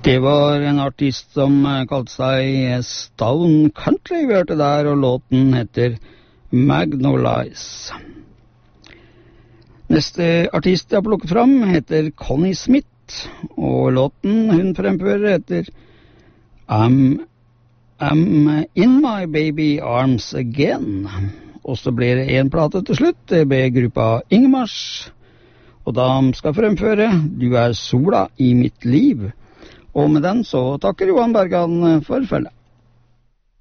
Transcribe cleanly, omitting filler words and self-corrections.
Det var en artist som kalte seg Stone Country, vi hørte der, og låten heter Magnolize. Neste artist jeg har plukket fram heter Connie Smith, og låten hun fremfører heter I'm in my baby arms again. Og så blir det en plate til slutt, det blir gruppa Ingmars, og de skal fremføre Du er sola i mitt liv. Og med den så takker Johan Bergan for følget.